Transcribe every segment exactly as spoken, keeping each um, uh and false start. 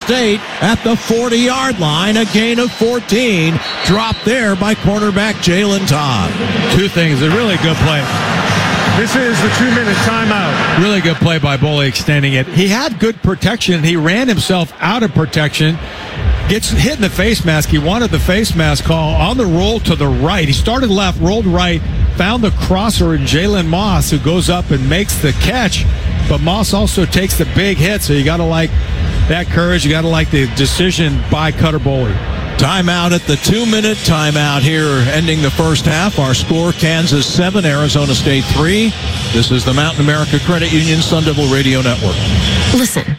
State at the forty-yard line. A gain of fourteen. Dropped there by cornerback Jalen Todd. Two things. A really good play. This is the two-minute timeout. Really good play by Boley extending it. He had good protection. He ran himself out of protection. Gets hit in the face mask. He wanted the face mask call on the roll to the right. He started left, rolled right, found the crosser in Jalen Moss, who goes up and makes the catch. But Moss also takes the big hit, so you got to like that courage. You got to like the decision by Cutter Boley. Timeout at the two-minute timeout here, ending the first half. Our score, Kansas seven, Arizona State three. This is the Mountain America Credit Union Sun Devil Radio Network. Listen.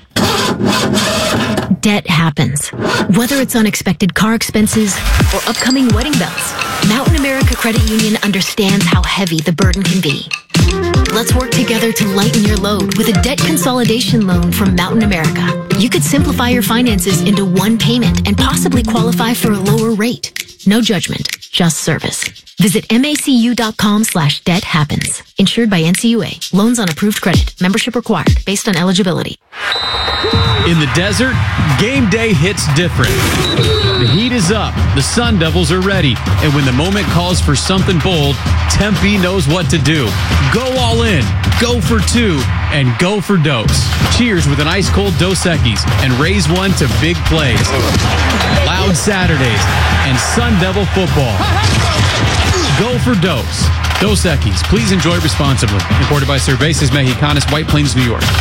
Debt happens. Whether it's unexpected car expenses or upcoming wedding bells, Mountain America Credit Union understands how heavy the burden can be. Let's work together to lighten your load with a debt consolidation loan from Mountain America. You could simplify your finances into one payment and possibly qualify for a lower rate. No judgment, just service. Visit macu.com slash debt happens. Insured by N C U A. Loans on approved credit. Membership required based on eligibility. In the desert, game day hits different. The heat is up, the Sun Devils are ready, and when the moment calls for something bold, Tempe knows what to do. Go all in, go for two, and go for Dos. Cheers with an ice-cold Dos Equis and raise one to big plays. Loud Saturdays and Sun Devil football. Go for Dos. Dos Equis. Please enjoy responsibly. Imported by Cervezas Mexicanas, White Plains, New York.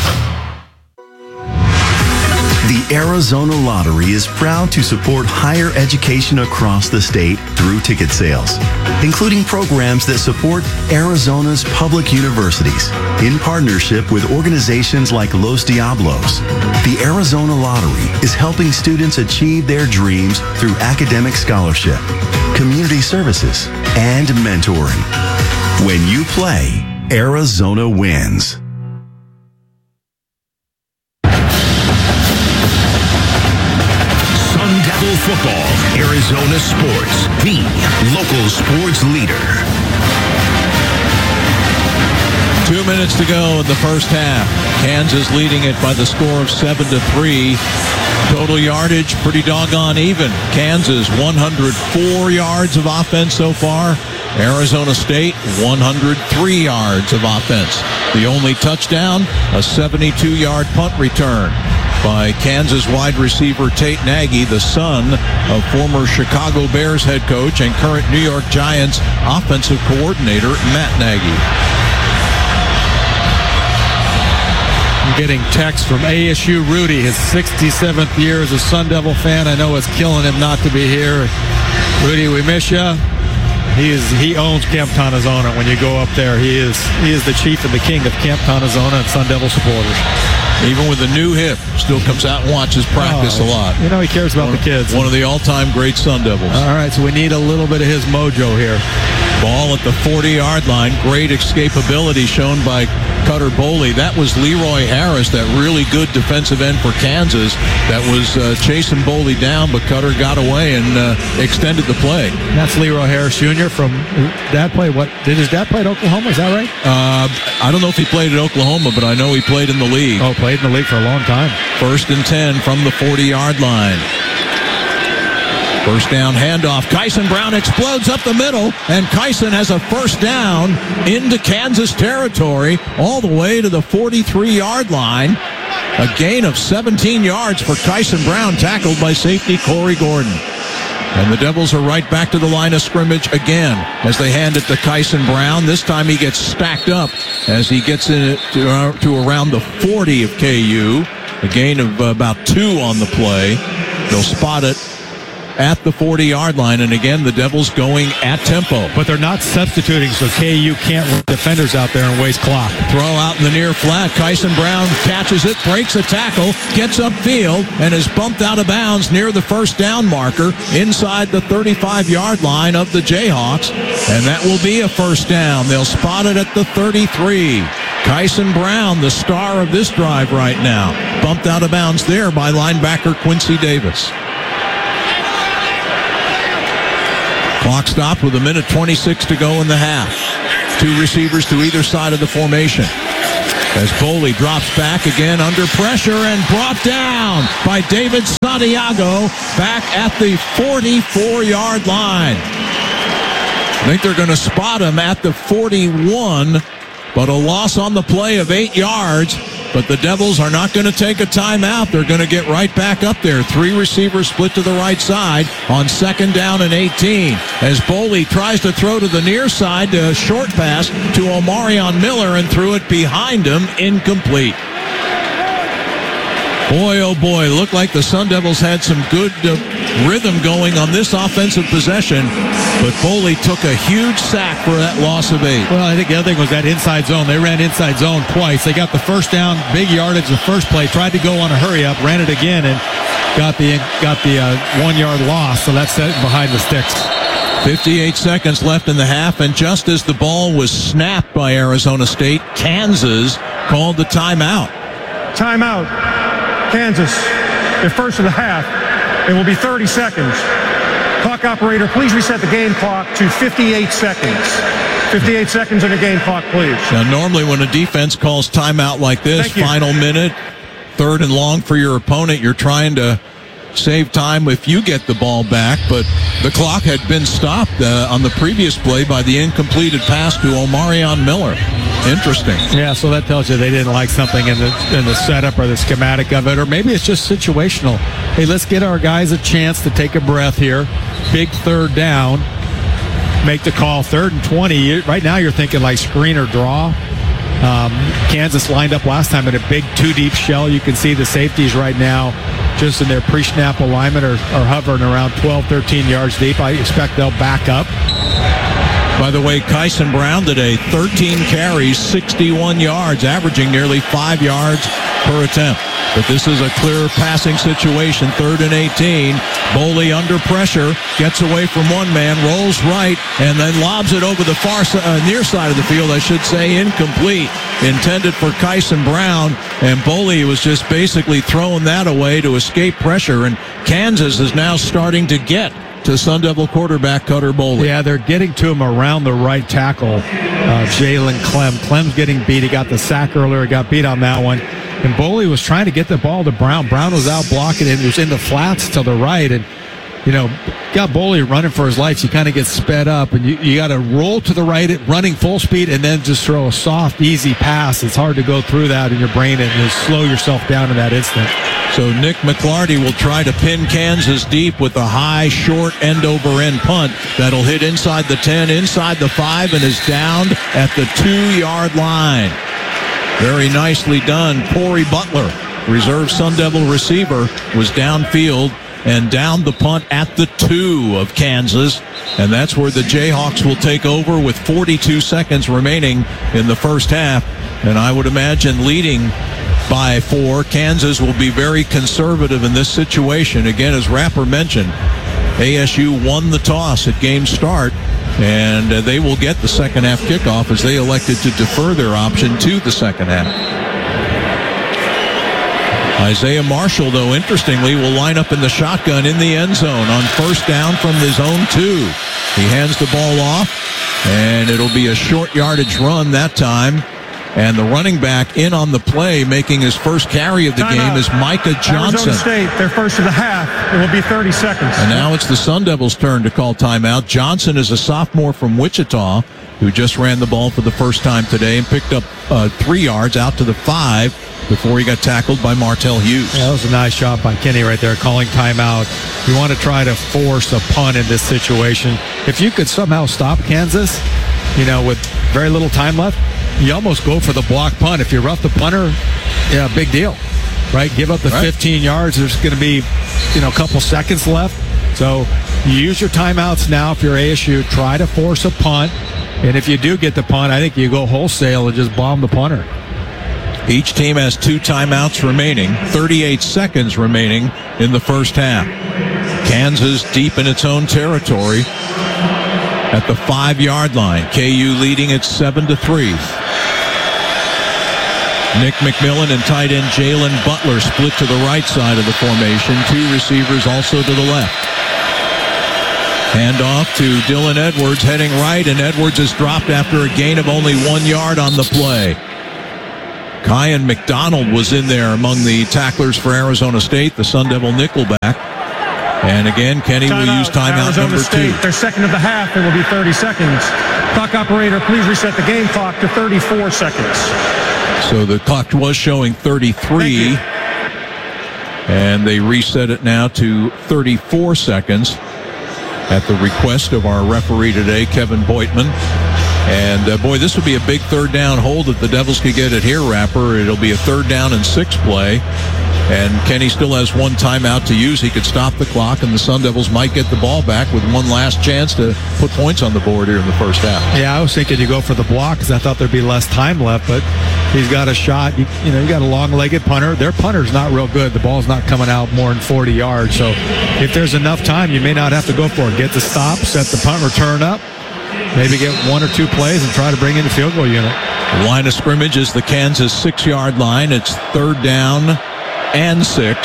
The Arizona Lottery is proud to support higher education across the state through ticket sales, including programs that support Arizona's public universities in partnership with organizations like Los Diablos. The Arizona Lottery is helping students achieve their dreams through academic scholarship, community services, and mentoring. When you play, Arizona wins. Football, Arizona Sports, the local sports leader. Two minutes to go in the first half. Kansas leading it by the score of seven to three. Total yardage pretty doggone even. Kansas one hundred four yards of offense so far. Arizona State one hundred three yards of offense. The only touchdown, a seventy-two yard punt return by Kansas wide receiver Tate Nagy, the son of former Chicago Bears head coach and current New York Giants offensive coordinator Matt Nagy. I'm getting text from A S U Rudy, his sixty-seventh year as a Sun Devil fan. I know it's killing him not to be here. Rudy, we miss you. He is he owns Camp Tonazona. When you go up there, he is he is the chief and the king of Camp Tonazona and Sun Devil supporters. Even with a new hip, still comes out and watches practice oh, a lot. You know, he cares about one, the kids. One of the all-time great Sun Devils. All right, so we need a little bit of his mojo here. Ball at the forty yard line. Great escapability shown by Cutter Boley. That was Leroy Harris, that really good defensive end for Kansas that was uh, chasing Boley down, but Cutter got away and uh, extended the play. That's Leroy Harris Junior from dad play. What did his dad play at Oklahoma? Is that right? Uh, I don't know if he played at Oklahoma, but I know he played in the league. Oh, played in the league for a long time. First and ten from the forty yard line. First down handoff. Kyson Brown explodes up the middle, and Kyson has a first down into Kansas territory all the way to the forty-three yard line. A gain of seventeen yards for Kyson Brown, tackled by safety Corey Gordon. And the Devils are right back to the line of scrimmage again as they hand it to Kyson Brown. This time he gets stacked up as he gets in it to, uh, to around the forty of K U. A gain of uh, about two on the play. They'll spot it at the forty yard line, and again the Devils going at tempo. But they're not substituting, so K U can't run defenders out there and waste clock. Throw out in the near flat. Kyson Brown catches it, breaks a tackle, gets upfield, and is bumped out of bounds near the first down marker inside the thirty-five yard line of the Jayhawks, and that will be a first down. They'll spot it at the thirty-three. Kyson Brown, the star of this drive right now, bumped out of bounds there by linebacker Quincy Davis. Clock stopped with a minute twenty-six to go in the half. Two receivers to either side of the formation. As Boley drops back again under pressure and brought down by David Santiago back at the forty-four-yard line. I think they're going to spot him at the forty-one, but a loss on the play of eight yards. But the Devils are not going to take a timeout. They're going to get right back up there. Three receivers split to the right side on second down and eighteen. As Boley tries to throw to the near side, a short pass to Omarion Miller and threw it behind him, incomplete. Boy, oh boy, looked like the Sun Devils had some good uh, rhythm going on this offensive possession, but Boley took a huge sack for that loss of eight. Well, I think the other thing was that inside zone. They ran inside zone twice. They got the first down, big yardage the first play, tried to go on a hurry up, ran it again, and got the got the uh, one-yard loss, so that's set behind the sticks. fifty-eight seconds left in the half, and just as the ball was snapped by Arizona State, Kansas called the timeout. Timeout. Kansas, their first of the half. It will be thirty seconds. Clock operator, please reset the game clock to fifty-eight seconds. fifty-eight seconds in the game clock, please. Now, normally when a defense calls timeout like this, final minute, third and long for your opponent, you're trying to save time if you get the ball back, but the clock had been stopped uh, on the previous play by the incompleted pass to Omarion Miller. Interesting. Yeah, so that tells you they didn't like something in the in the setup or the schematic of it, or maybe it's just situational. Hey, let's get our guys a chance to take a breath here. Big third down. Make the call, third and twenty. Right now you're thinking like screen or draw. Um, Kansas lined up last time in a big two-deep shell. You can see the safeties right now just in their pre-snap alignment are, are hovering around twelve, thirteen yards deep. I expect they'll back up. By the way, Kyson Brown today, thirteen carries, sixty-one yards, averaging nearly five yards per attempt. But this is a clear passing situation, third and eighteen. Boley under pressure, gets away from one man, rolls right, and then lobs it over the far uh, near side of the field, I should say, incomplete. Intended for Kyson Brown, and Boley was just basically throwing that away to escape pressure, and Kansas is now starting to get to Sun Devil quarterback Cutter Boley. Yeah, they're getting to him around the right tackle, uh, Jalen Clem. Clem's getting beat. He got the sack earlier, got beat on that one. And Boley was trying to get the ball to Brown. Brown was out blocking it. He was in the flats to the right. And, you know, got Boley running for his life. You kind of get sped up. And you, you got to roll to the right, running full speed, and then just throw a soft, easy pass. It's hard to go through that in your brain and just slow yourself down in that instant. So Nick McClarty will try to pin Kansas deep with a high, short, end-over-end punt that'll hit inside the ten, inside the five, and is downed at the two-yard line. Very nicely done. Corey Butler, reserve Sun Devil receiver, was downfield and downed the punt at the two of Kansas. And that's where the Jayhawks will take over with forty-two seconds remaining in the first half. And I would imagine leading by four. Kansas will be very conservative in this situation. Again, as Rapper mentioned, A S U won the toss at game start, and uh, they will get the second half kickoff as they elected to defer their option to the second half. Isaiah Marshall, though, interestingly, will line up in the shotgun in the end zone on first down from the zone two. He hands the ball off, and it'll be a short yardage run that time. And the running back in on the play, making his first carry of the Time game, out. is Micah Johnson. Arizona State, their first of the half. It will be thirty seconds. And now it's the Sun Devils' turn to call timeout. Johnson is a sophomore from Wichita who just ran the ball for the first time today and picked up uh, three yards out to the five before he got tackled by Martell Hughes. Yeah, that was a nice shot by Kenny right there, calling timeout. You want to try to force a punt in this situation. If you could somehow stop Kansas, you know, with very little time left, you almost go for the block punt. If you rough the punter, yeah, big deal, right? Give up the right. fifteen yards. There's going to be, you know, a couple seconds left. So you use your timeouts now if you're A S U. Try to force a punt. And if you do get the punt, I think you go wholesale and just bomb the punter. Each team has two timeouts remaining, thirty-eight seconds remaining in the first half. Kansas deep in its own territory at the five-yard line. K U leading at seven to three. Nick McMillan and tight end Jalen Butler split to the right side of the formation. Two receivers also to the left. Handoff to Dylan Edwards heading right, and Edwards is dropped after a gain of only one yard on the play. Kyan McDonald was in there among the tacklers for Arizona State, the Sun Devil nickelback. And again, Kenny Time will out. use timeout Arizona number State, two. Their second of the half, it will be thirty seconds. Clock operator, please reset the game clock to thirty-four seconds. So the clock was showing thirty-three. And they reset it now to thirty-four seconds at the request of our referee today, Kevin Boitman. And, uh, boy, this would be a big third down hold if the Devils could get it here, Rapper. It'll be a third down and six play. And Kenny still has one timeout to use. He could stop the clock, and the Sun Devils might get the ball back with one last chance to put points on the board here in the first half. Yeah, I was thinking you go for the block because I thought there'd be less time left, but he's got a shot. You, you know, you got a long-legged punter. Their punter's not real good. The ball's not coming out more than forty yards. So if there's enough time, you may not have to go for it. Get the stop, set the punt return up, maybe get one or two plays and try to bring in the field goal unit. The line of scrimmage is the Kansas six-yard line. It's third down and six.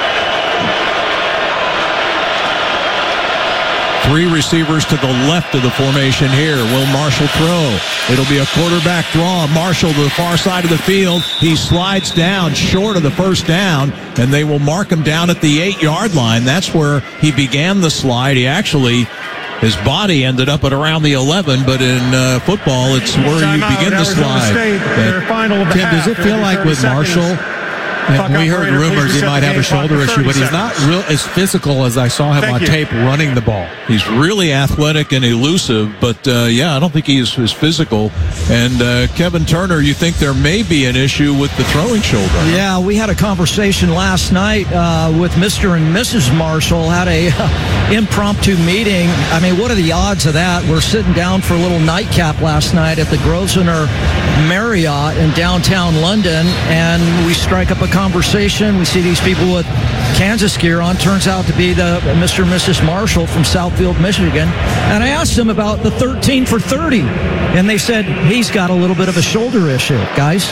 Three receivers to the left of the formation here. Will Marshall throw? It'll be a quarterback draw. Marshall to the far side of the field. He slides down short of the first down, and they will mark him down at the eight-yard line. That's where he began the slide. He actually... His body ended up at around the eleven, but in uh, football, it's where Time you out. begin the Arizona slide. State, their final of the Tim, half. does it feel It'll be like thirty with Marshall, seconds. and Clock we heard operator, please rumors he reset might the have a game clock shoulder to issue, thirty but he's not seconds. real as physical as I saw him Thank on you. tape running the ball. He's really athletic and elusive, but uh, yeah, I don't think he is, is physical. And uh, Kevin Turner, you think there may be an issue with the throwing shoulder? Yeah, we had a conversation last night uh, with Mister and Missus Marshall, had a uh, impromptu meeting. I mean, what are the odds of that? We're sitting down for a little nightcap last night at the Grosvenor Marriott in downtown London, and we strike up a conversation. We see these people with Kansas gear on. Turns out to be the Mister and Missus Marshall from Southfield, Michigan. And I asked them about the thirteen for thirty, and they said he's got a little bit of a shoulder issue, guys.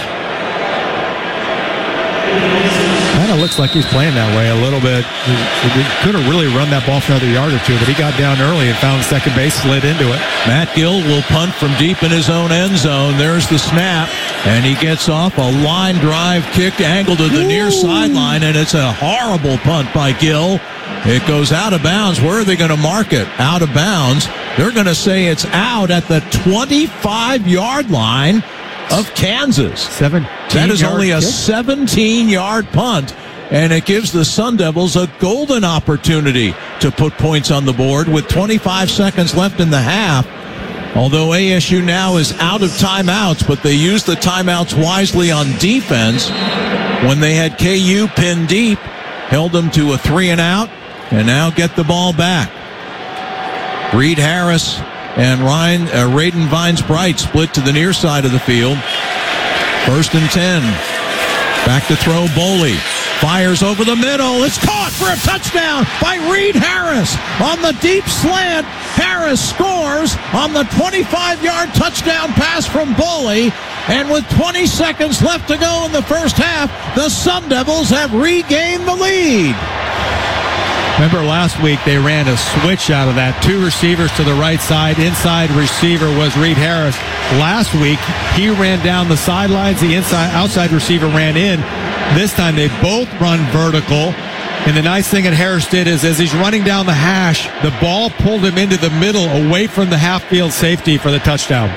Kind of looks like he's playing that way a little bit. He, he could have really run that ball for another yard or two, but he got down early and found second base, slid into it. Matt Gill will punt from deep in his own end zone. There's the snap, and he gets off a line drive kick angle to the Ooh. near sideline, and it's a horrible punt by Gill. It goes out of bounds. Where are they going to mark it? Out of bounds. They're going to say it's out at the twenty-five-yard line of Kansas. seventeen That is only a kick? seventeen-yard punt, and it gives the Sun Devils a golden opportunity to put points on the board with twenty-five seconds left in the half. Although A S U now is out of timeouts, but they used the timeouts wisely on defense when they had K U pinned deep, held them to a three and out, and now get the ball back. Reed Harris and Ryan, uh, Raiden Vines-Bright split to the near side of the field. First and ten. Back to throw Boley. Fires over the middle. It's caught for a touchdown by Reed Harris. On the deep slant, Harris scores on the twenty-five-yard touchdown pass from Boley. And with twenty seconds left to go in the first half, the Sun Devils have regained the lead. Remember last week they ran a switch out of that. Two receivers to the right side. Inside receiver was Reed Harris. Last week he ran down the sidelines. The inside outside receiver ran in. This time they both run vertical. And the nice thing that Harris did is as he's running down the hash, the ball pulled him into the middle away from the half-field safety for the touchdown.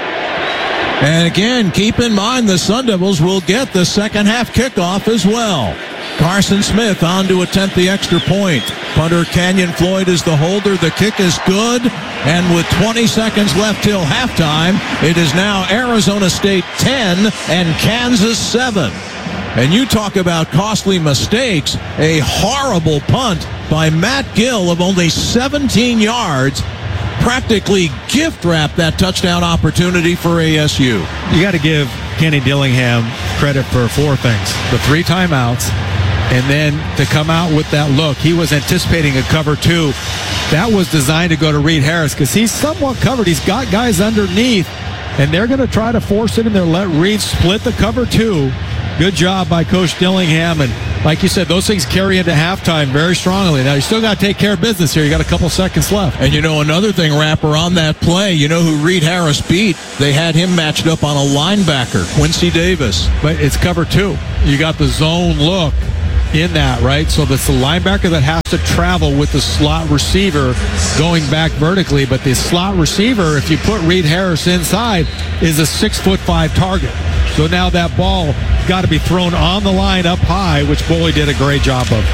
And again, keep in mind the Sun Devils will get the second half kickoff as well. Carson Smith on to attempt the extra point. Punter Canyon Floyd is the holder. The kick is good. And with twenty seconds left till halftime, it is now Arizona State ten and Kansas seven. And you talk about costly mistakes. A horrible punt by Matt Gill of only seventeen yards. Practically gift wrapped that touchdown opportunity for A S U. You got to give Kenny Dillingham credit for four things. The three timeouts, and then to come out with that look. He was anticipating a cover two. That was designed to go to Reed Harris because he's somewhat covered. He's got guys underneath, and they're going to try to force it in there. Let Reed split the cover two. Good job by Coach Dillingham, and like you said, those things carry into halftime very strongly. Now, you still got to take care of business here. You got a couple seconds left. And you know, another thing, Rapper, on that play, you know who Reed Harris beat? They had him matched up on a linebacker, Quincy Davis. But it's cover two. You got the zone look in that, right? So that's the linebacker that has to travel with the slot receiver going back vertically. But the slot receiver, if you put Reed Harris inside, is a six foot five target. So now that ball got to be thrown on the line up high, which Boley did a great job of.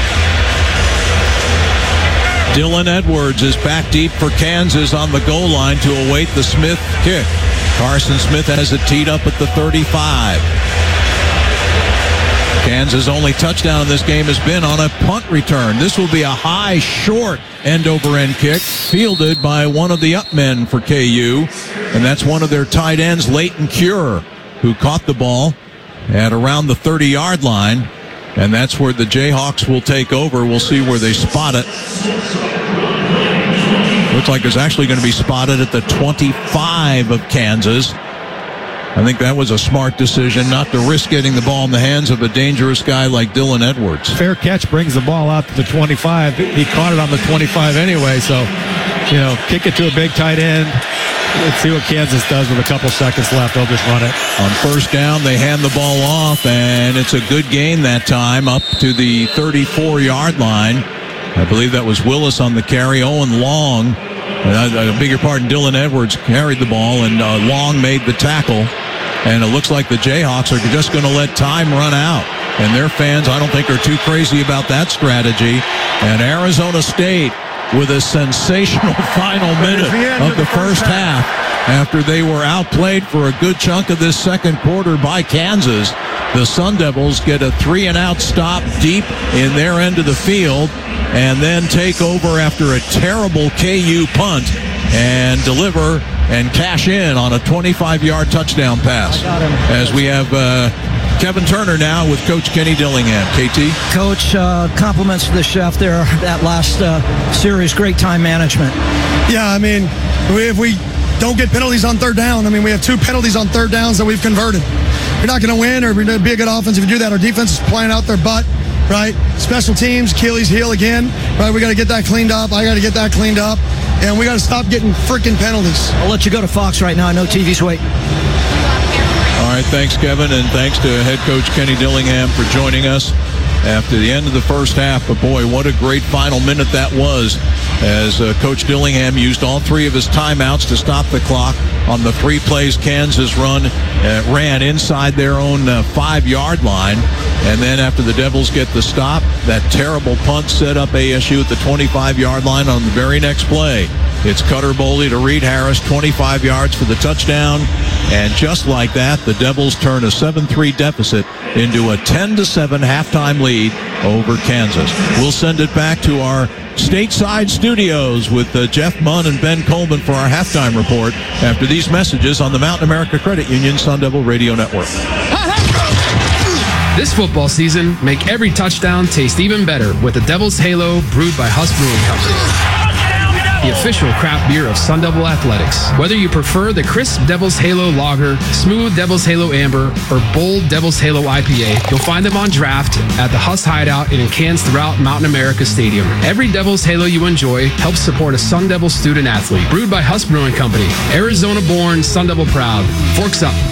Dylan Edwards is back deep for Kansas on the goal line to await the Smith kick. Carson Smith has it teed up at the thirty-five. Kansas' only touchdown in this game has been on a punt return. This will be a high, short end-over-end kick fielded by one of the up men for K U, and that's one of their tight ends, Leighton Cure, who caught the ball at around the thirty-yard line, and that's where the Jayhawks will take over. We'll see where they spot it. Looks like it's actually going to be spotted at the twenty-five of Kansas. I think that was a smart decision not to risk getting the ball in the hands of a dangerous guy like Dylan Edwards. Fair catch brings the ball out to the twenty-five. He caught it on the twenty-five anyway, so, you know, kick it to a big tight end. Let's see what Kansas does with a couple seconds left. They'll just run it. On first down, they hand the ball off, and it's a good gain that time up to the thirty-four-yard line. I believe that was Willis on the carry. Owen Long, I, I beg your pardon, Dylan Edwards carried the ball, and uh, Long made the tackle. And it looks like the Jayhawks are just going to let time run out. And their fans, I don't think, are too crazy about that strategy. And Arizona State with a sensational final minute of the first half after they were outplayed for a good chunk of this second quarter by Kansas. The Sun Devils get a three and out stop deep in their end of the field and then take over after a terrible K U punt and deliver and cash in on a twenty-five-yard touchdown pass. As we have uh, Kevin Turner now with Coach Kenny Dillingham. K T? Coach, uh, compliments to the chef there. That last uh, series, great time management. Yeah, I mean, if we don't get penalties on third down, I mean, we have two penalties on third downs that we've converted. You're not going to win or be a good offense if you do that. Our defense is playing out their butt, right? Special teams, Achilles heel again, right? We got to get that cleaned up. I got to get that cleaned up. And we got to stop getting freaking penalties. I'll let you go to Fox right now. I know T V's waiting. All right, thanks, Kevin, and thanks to head coach Kenny Dillingham for joining us after the end of the first half. But, boy, what a great final minute that was as uh, Coach Dillingham used all three of his timeouts to stop the clock on the three plays Kansas run uh, ran inside their own uh, five-yard line. And then after the Devils get the stop, that terrible punt set up A S U at the twenty-five-yard line on the very next play. It's Cutter Boley to Reed Harris, twenty-five yards for the touchdown. And just like that, the Devils turn a seven three deficit into a ten to seven halftime lead over Kansas. We'll send it back to our stateside studios with uh, Jeff Munn and Ben Coleman for our halftime report after these messages on the Mountain America Credit Union Sun Devil Radio Network. This football season, make every touchdown taste even better with the Devil's Halo brewed by Huss Brewing Company, the official craft beer of Sun Devil Athletics. Whether you prefer the crisp Devil's Halo Lager, smooth Devil's Halo Amber, or bold Devil's Halo I P A, you'll find them on draft at the Huss Hideout and in cans throughout Mountain America Stadium. Every Devil's Halo you enjoy helps support a Sun Devil student athlete. Brewed by Huss Brewing Company, Arizona-born, Sun Devil proud. Forks up.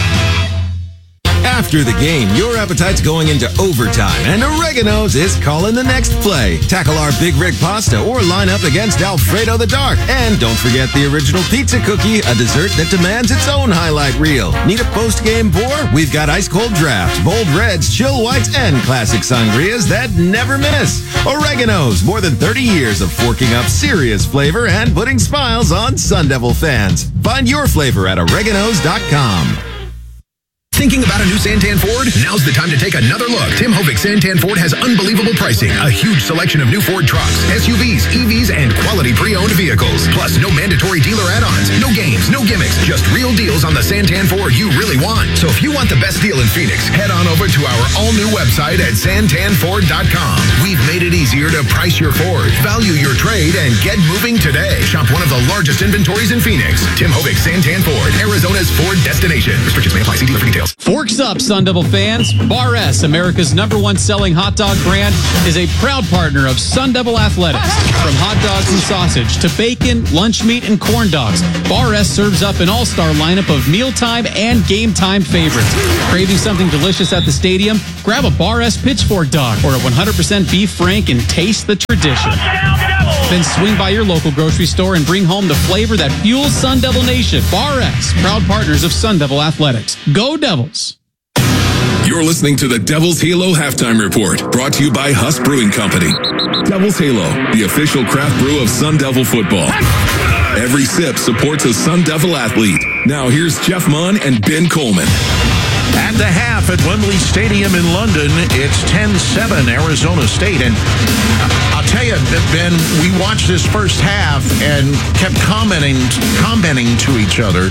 After the game, your appetite's going into overtime, and Oregano's is calling the next play. Tackle our Big Rick pasta or line up against Alfredo the Dark. And don't forget the original pizza cookie, a dessert that demands its own highlight reel. Need a post-game pour? We've got ice-cold drafts, bold reds, chill whites, and classic sangrias that never miss. Oregano's, more than thirty years of forking up serious flavor and putting smiles on Sun Devil fans. Find your flavor at oreganos dot com. Thinking about a new Santan Ford? Now's the time to take another look. Tim Hovick Santan Ford has unbelievable pricing, a huge selection of new Ford trucks, S U Vs, E Vs, and quality pre-owned vehicles. Plus, no mandatory dealer add-ons, no games, no gimmicks, just real deals on the Santan Ford you really want. So if you want the best deal in Phoenix, head on over to our all-new website at santan ford dot com. We've made it easier to price your Ford, value your trade, and get moving today. Shop one of the largest inventories in Phoenix. Tim Hovick Santan Ford, Arizona's Ford destination. Restrictions may apply. See dealer for details. Forks up, Sun Devil fans. Bar S, America's number one selling hot dog brand, is a proud partner of Sun Devil Athletics. From hot dogs and sausage to bacon, lunch meat, and corn dogs, Bar S serves up an all-star lineup of mealtime and game time favorites. Craving something delicious at the stadium? Grab a Bar S Pitchfork dog or a one hundred percent beef frank and taste the tradition. Then swing by your local grocery store and bring home the flavor that fuels Sun Devil Nation. Bar S, proud partners of Sun Devil Athletics. Go Devils! You're listening to the Devil's Halo Halftime Report, brought to you by Huss Brewing Company. Devil's Halo, the official craft brew of Sun Devil football. Every sip supports a Sun Devil athlete. Now here's Jeff Munn and Ben Coleman. At the half at Wembley Stadium in London, it's ten seven Arizona State. And I'll tell you, Ben, we watched this first half and kept commenting, commenting to each other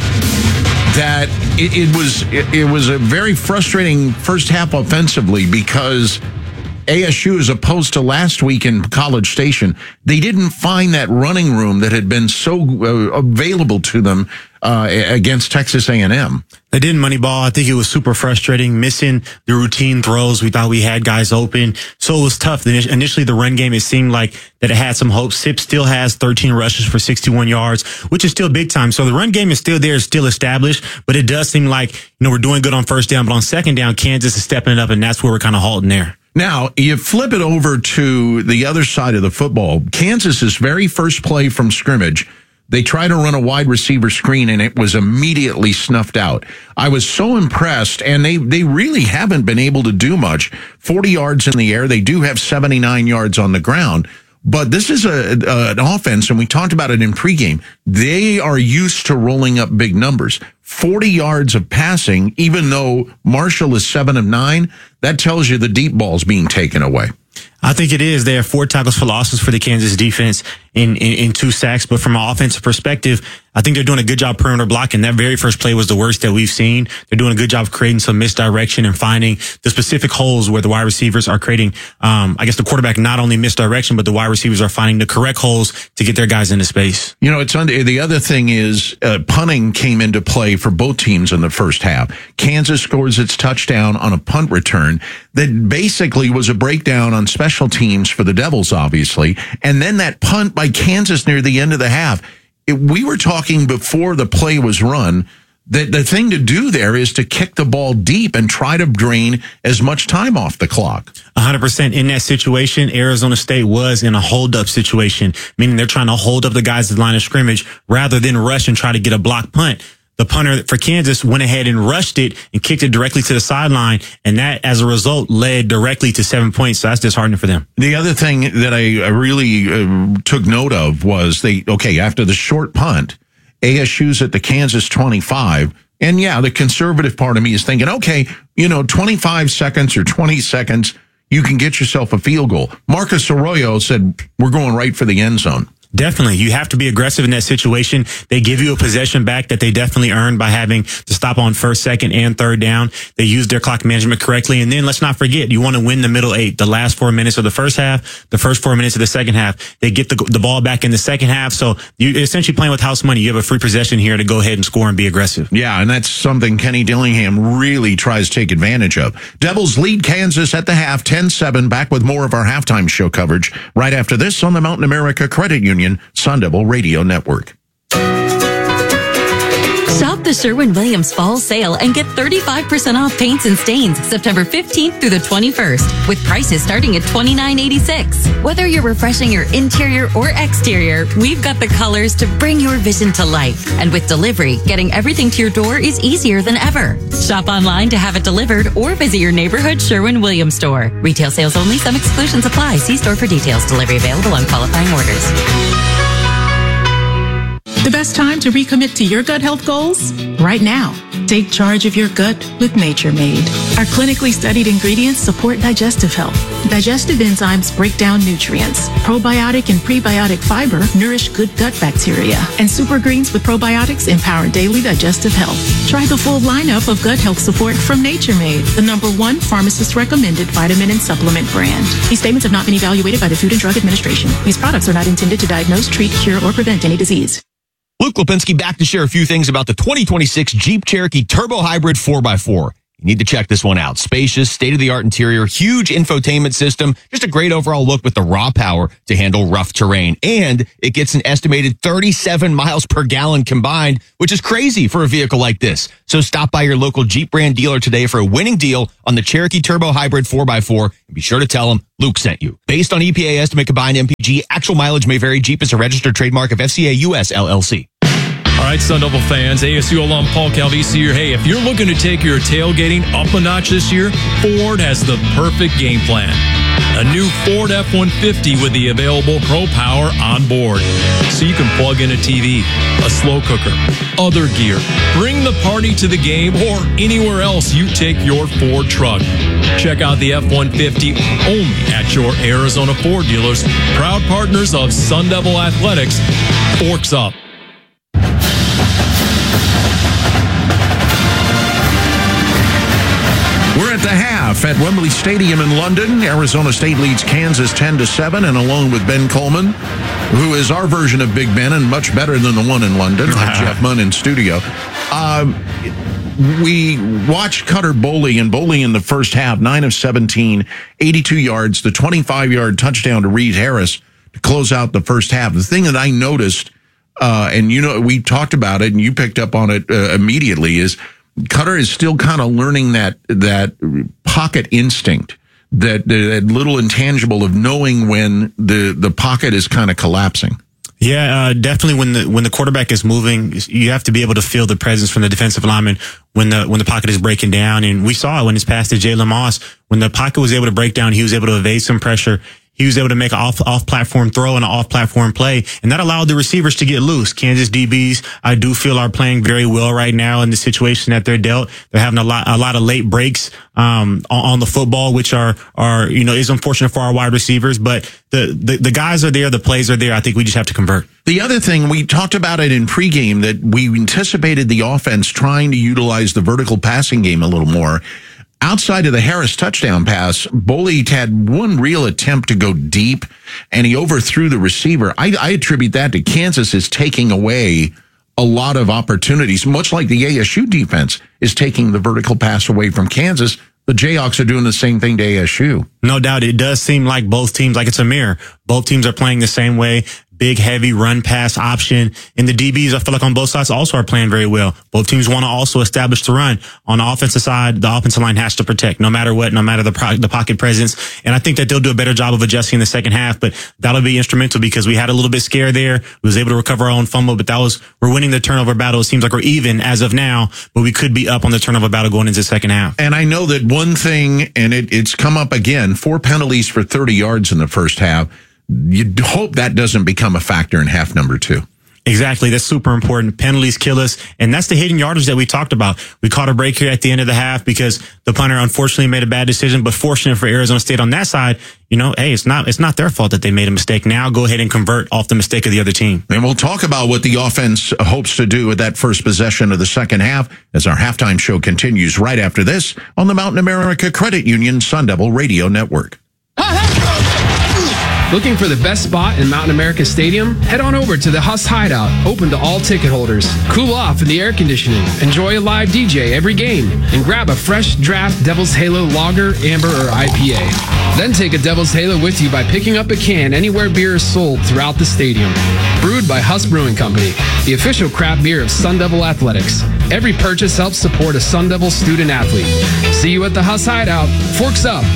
that it, it was it, it was a very frustrating first half offensively because A S U, as opposed to last week in College Station, they didn't find that running room that had been so uh, available to them uh, against Texas A and M. They didn't Moneyball. I think it was super frustrating, missing the routine throws. We thought we had guys open, so it was tough. Initially, the run game, it seemed like that it had some hope. Sip still has thirteen rushes for sixty-one yards, which is still big time. So the run game is still there, still established, but it does seem like, you know, we're doing good on first down, but on second down, Kansas is stepping it up, and that's where we're kind of halting there. Now, you flip it over to the other side of the football. Kansas's very first play from scrimmage, they try to run a wide receiver screen, and it was immediately snuffed out. I was so impressed, and they, they really haven't been able to do much. forty yards in the air. They do have seventy-nine yards on the ground. But this is a, a an offense, and we talked about it in pregame. They are used to rolling up big numbers. forty yards of passing, even though Marshall is seven of nine, that tells you the deep ball's being taken away. I think it is. They have four tackles for losses for the Kansas defense in, in, in two sacks. But from an offensive perspective, I think they're doing a good job perimeter blocking. That very first play was the worst that we've seen. They're doing a good job of creating some misdirection and finding the specific holes where the wide receivers are creating, um, I guess the quarterback not only misdirection, but the wide receivers are finding the correct holes to get their guys into space. You know, it's under, the other thing is uh, punting came into play for both teams in the first half. Kansas scores its touchdown on a punt return that basically was a breakdown on special teams for the Devils, obviously. And then that punt by Kansas near the end of the half. It, we were talking before the play was run that the thing to do there is to kick the ball deep and try to drain as much time off the clock. one hundred percent in that situation, Arizona State was in a hold-up situation, meaning they're trying to hold up the guys at the line of scrimmage rather than rush and try to get a block punt. The punter for Kansas went ahead and rushed it and kicked it directly to the sideline, and that, as a result, led directly to seven points. So that's disheartening for them. The other thing that I, I really uh, took note of was they, okay, after the short punt, A S U's at the Kansas twenty-five, and yeah, the conservative part of me is thinking, okay, you know, twenty-five seconds or twenty seconds, you can get yourself a field goal. Marcus Arroyo said, we're going right for the end zone. Definitely. You have to be aggressive in that situation. They give you a possession back that they definitely earned by having to stop on first, second, and third down. They used their clock management correctly. And then let's not forget, you want to win the middle eight, the last four minutes of the first half, the first four minutes of the second half. They get the, the ball back in the second half. So you're essentially playing with house money. You have a free possession here to go ahead and score and be aggressive. Yeah, and that's something Kenny Dillingham really tries to take advantage of. Devils lead Kansas at the half, ten seven. Back with more of our halftime show coverage right after this on the Mountain America Credit Union Sun Devil Radio Network. Shop the Sherwin-Williams Fall Sale and get thirty-five percent off paints and stains September fifteenth through the twenty-first, with prices starting at twenty-nine eighty-six. Whether you're refreshing your interior or exterior, we've got the colors to bring your vision to life. And with delivery, getting everything to your door is easier than ever. Shop online to have it delivered or visit your neighborhood Sherwin-Williams store. Retail sales only. Some exclusions apply. See store for details. Delivery available on qualifying orders. The best time to recommit to your gut health goals? Right now. Take charge of your gut with Nature Made. Our clinically studied ingredients support digestive health. Digestive enzymes break down nutrients. Probiotic and prebiotic fiber nourish good gut bacteria. And super greens with probiotics empower daily digestive health. Try the full lineup of gut health support from Nature Made, the number one pharmacist recommended vitamin and supplement brand. These statements have not been evaluated by the Food and Drug Administration. These products are not intended to diagnose, treat, cure, or prevent any disease. Luke Lipinski back to share a few things about the twenty twenty-six Jeep Cherokee Turbo Hybrid four by four. You need to check this one out. Spacious, state-of-the-art interior, huge infotainment system, just a great overall look with the raw power to handle rough terrain. And it gets an estimated thirty-seven miles per gallon combined, which is crazy for a vehicle like this. So stop by your local Jeep brand dealer today for a winning deal on the Cherokee Turbo Hybrid four by four, and be sure to tell them Luke sent you. Based on E P A estimate combined M P G, actual mileage may vary. Jeep is a registered trademark of F C A U S L L C. All right, Sun Devil fans, A S U alum Paul Calvisi here. Hey, if you're looking to take your tailgating up a notch this year, Ford has the perfect game plan. A new Ford F one fifty with the available Pro Power on board. So you can plug in a T V, a slow cooker, other gear. Bring the party to the game or anywhere else you take your Ford truck. Check out the F one fifty only at your Arizona Ford dealers. Proud partners of Sun Devil Athletics. Forks up. We're at the half at Wembley Stadium in London. Arizona State leads Kansas ten to seven, and along with Ben Coleman, who is our version of Big Ben and much better than the one in London, Jeff Munn in studio. Uh, we watched Cutter Boley, and Boley in the first half, nine of seventeen, eighty-two yards, the twenty-five-yard touchdown to Reed Harris to close out the first half. The thing that I noticed, uh, and you know, we talked about it, and you picked up on it uh, immediately, is Cutter is still kind of learning that that pocket instinct, that, that little intangible of knowing when the, the pocket is kind of collapsing. Yeah, uh, definitely. When the when the quarterback is moving, you have to be able to feel the presence from the defensive lineman when the when the pocket is breaking down. And we saw it when his pass to Jalen Moss. When the pocket was able to break down, he was able to evade some pressure. He was able to make an off, off-platform throw and an off-platform play, and that allowed the receivers to get loose. Kansas D Bs, I do feel, are playing very well right now in the situation that they're dealt. They're having a lot, a lot of late breaks, um, on, on the football, which are, are, you know, is unfortunate for our wide receivers, but the, the, the guys are there, the plays are there. I think we just have to convert. The other thing, we talked about it in pregame, that we anticipated the offense trying to utilize the vertical passing game a little more. Outside of the Harris touchdown pass, Boley had one real attempt to go deep, and he overthrew the receiver. I, I attribute that to Kansas is taking away a lot of opportunities, much like the A S U defense is taking the vertical pass away from Kansas. The Jayhawks are doing the same thing to A S U. No doubt. It does seem like both teams, like it's a mirror. Both teams are playing the same way. Big, heavy run pass option. And the D Bs, I feel like on both sides also are playing very well. Both teams want to also establish the run. On the offensive side, the offensive line has to protect no matter what, no matter the pro- the pocket presence. And I think that they'll do a better job of adjusting in the second half, but that'll be instrumental because we had a little bit scared there. We was able to recover our own fumble, but that was, we're winning the turnover battle. It seems like we're even as of now, but we could be up on the turnover battle going into the second half. And I know that one thing, and it, it's come up again, four penalties for thirty yards in the first half. You hope that doesn't become a factor in half number two. Exactly. That's super important. Penalties kill us. And that's the hidden yardage that we talked about. We caught a break here at the end of the half because the punter unfortunately made a bad decision, but fortunate for Arizona State on that side, you know, hey, it's not, it's not their fault that they made a mistake. Now go ahead and convert off the mistake of the other team. And we'll talk about what the offense hopes to do with that first possession of the second half as our halftime show continues right after this on the Mountain America Credit Union Sun Devil Radio Network. Looking for the best spot in Mountain America Stadium? Head on over to the Huss Hideout, open to all ticket holders. Cool off in the air conditioning, enjoy a live D J every game, and grab a fresh draft Devil's Halo Lager, Amber, or I P A. Then take a Devil's Halo with you by picking up a can anywhere beer is sold throughout the stadium. Brewed by Huss Brewing Company, the official craft beer of Sun Devil Athletics. Every purchase helps support a Sun Devil student athlete. See you at the Huss Hideout. Forks up.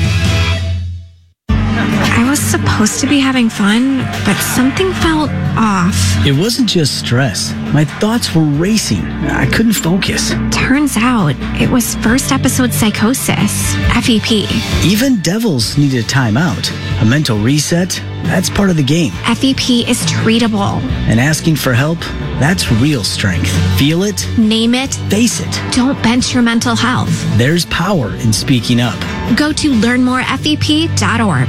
I was supposed to be having fun, but something felt off. It wasn't just stress. My thoughts were racing. I couldn't focus. Turns out it was first episode psychosis, F E P. Even devils need a timeout. A mental reset, that's part of the game. F E P is treatable. And asking for help, that's real strength. Feel it. Name it. Face it. Don't bench your mental health. There's power in speaking up. Go to learn more F E P dot org.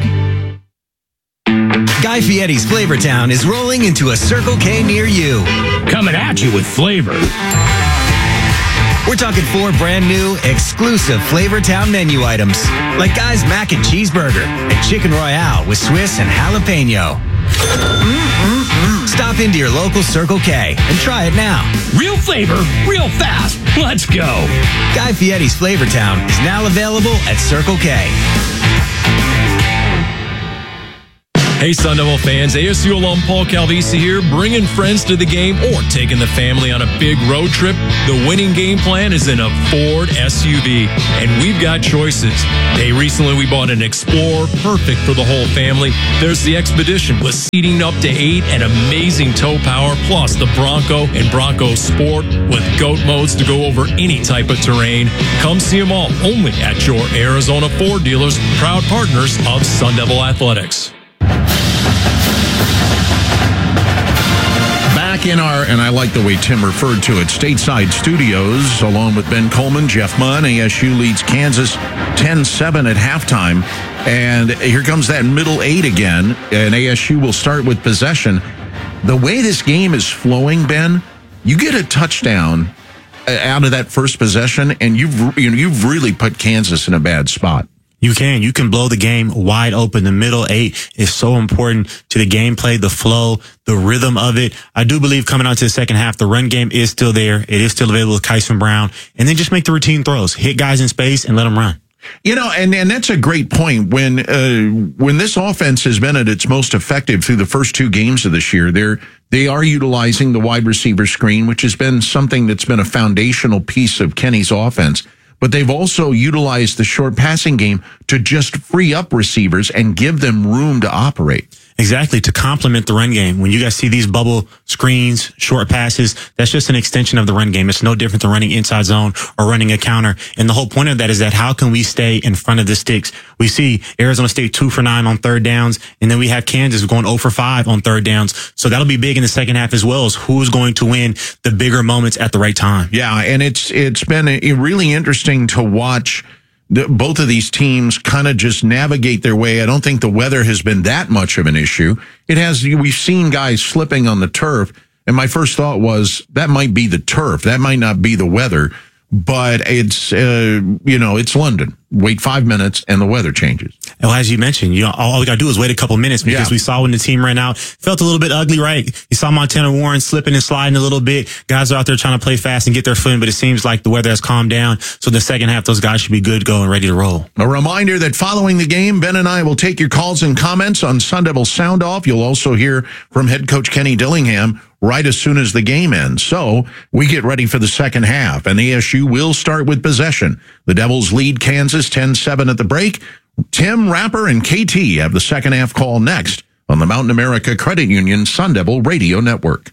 Guy Fieri's Flavortown is rolling into a Circle K near you. Coming at you with flavor. We're talking four brand new, exclusive Flavortown menu items, like Guy's Mac and Cheeseburger and Chicken Royale with Swiss and jalapeno. Mm-mm-mm. Stop into your local Circle K and try it now. Real flavor, real fast. Let's go. Guy Fieri's Flavortown is now available at Circle K. Hey, Sun Devil fans, A S U alum Paul Calvisi here, bringing friends to the game or taking the family on a big road trip. The winning game plan is in a Ford S U V, and we've got choices. Hey, recently we bought an Explorer, perfect for the whole family. There's the Expedition with seating up to eight and amazing tow power, plus the Bronco and Bronco Sport with GOAT modes to go over any type of terrain. Come see them all only at your Arizona Ford dealers, proud partners of Sun Devil Athletics. Back in our, and I like the way Tim referred to it, stateside studios, along with Ben Coleman, Jeff Munn, A S U leads Kansas ten seven at halftime. And here comes that middle eight again, and A S U will start with possession. The way this game is flowing, Ben, you get a touchdown out of that first possession, and you've, you know, you've really put Kansas in a bad spot. You can. You can blow the game wide open. The middle eight is so important to the gameplay, the flow, the rhythm of it. I do believe coming out to the second half, the run game is still there. It is still available with Kyson Brown. And then just make the routine throws. Hit guys in space and let them run. You know, and, and that's a great point. When uh, when this offense has been at its most effective through the first two games of this year, they're they are utilizing the wide receiver screen, which has been something that's been a foundational piece of Kenny's offense. But they've also utilized the short passing game to just free up receivers and give them room to operate. Exactly, to complement the run game. When you guys see these bubble screens, short passes, that's just an extension of the run game. It's no different than running inside zone or running a counter. And the whole point of that is that how can we stay in front of the sticks? We see Arizona State two for nine on third downs, and then we have Kansas going zero for five on third downs. So that'll be big in the second half as well, as who's going to win the bigger moments at the right time. Yeah, and it's it's been a, really interesting to watch the, both of these teams kind of just navigate their way. I don't think the weather has been that much of an issue. It has. We've seen guys slipping on the turf, and my first thought was that might be the turf. That might not be the weather, but it's, uh, you know, it's London. Wait five minutes and the weather changes. Well, as you mentioned, you know, all we got to do is wait a couple minutes because yeah. we saw when the team ran out, felt a little bit ugly, right? You saw Montana Warren slipping and sliding a little bit. Guys are out there trying to play fast and get their footing, but it seems like the weather has calmed down. So in the second half, those guys should be good, go and ready to roll. A reminder that following the game, Ben and I will take your calls and comments on Sun Devil Sound Off. You'll also hear from head coach Kenny Dillingham right as soon as the game ends. So we get ready for the second half, and A S U will start with possession. The Devils lead Kansas ten seven at the break. Tim, Rapper, and K T have the second half call next on the Mountain America Credit Union Sun Devil Radio Network.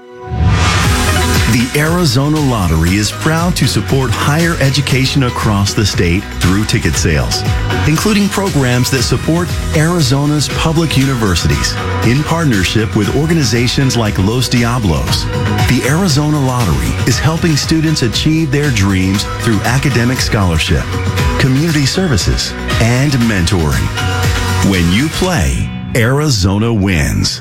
The Arizona Lottery is proud to support higher education across the state through ticket sales, including programs that support Arizona's public universities in partnership with organizations like Los Diablos. The Arizona Lottery is helping students achieve their dreams through academic scholarship, community services, and mentoring. When you play, Arizona wins.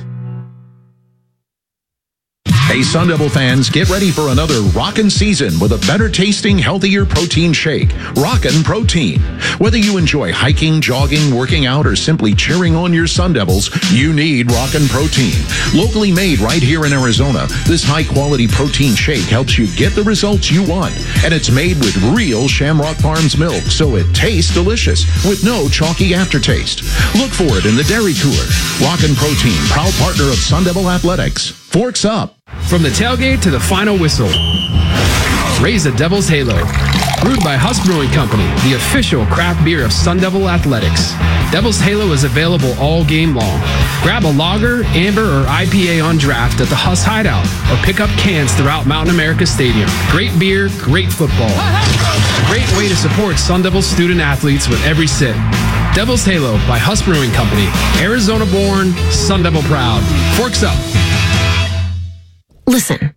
Hey, Sun Devil fans, get ready for another rockin' season with a better tasting, healthier protein shake. Rockin' Protein. Whether you enjoy hiking, jogging, working out, or simply cheering on your Sun Devils, you need Rockin' Protein. Locally made right here in Arizona, this high-quality protein shake helps you get the results you want. And it's made with real Shamrock Farms milk, so it tastes delicious with no chalky aftertaste. Look for it in the dairy cooler. Rockin' Protein, proud partner of Sun Devil Athletics. Forks up. From the tailgate to the final whistle, raise the Devil's Halo. Brewed by Huss Brewing Company, the official craft beer of Sun Devil Athletics. Devil's Halo is available all game long. Grab a lager, amber, or I P A on draft at the Huss Hideout, or pick up cans throughout Mountain America Stadium. Great beer, great football. A great way to support Sun Devil student athletes with every sip. Devil's Halo by Huss Brewing Company. Arizona born, Sun Devil proud. Forks up. Listen.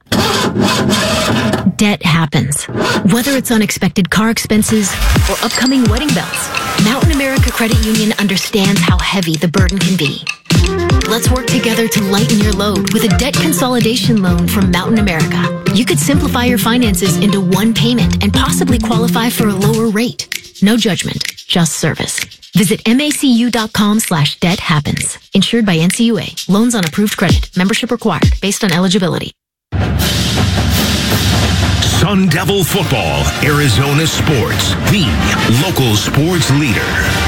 Debt happens. Whether it's unexpected car expenses or upcoming wedding bells, Mountain America Credit Union understands how heavy the burden can be. Let's work together to lighten your load with a debt consolidation loan from Mountain America. You could simplify your finances into one payment and possibly qualify for a lower rate. No judgment, just service. Visit macu.com slash debt happens. Insured by N C U A. Loans on approved credit. Membership required based on eligibility. Sun Devil Football, Arizona Sports, the local sports leader.